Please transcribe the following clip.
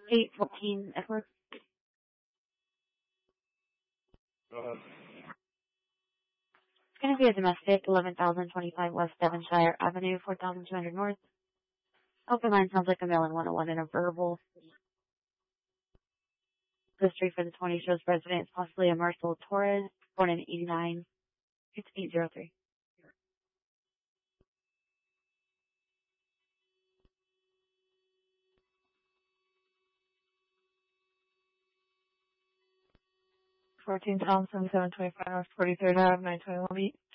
814 Edward. Go ahead. It's going to be a domestic, 11,025 West Devonshire Avenue, 4,200 North. Open line sounds like a mail-in 101 and a verbal. History for the 20 shows resident is possibly a Marcel Torres, born in 89, 5803. $14,725 North 43rd Ave, 921 Beat.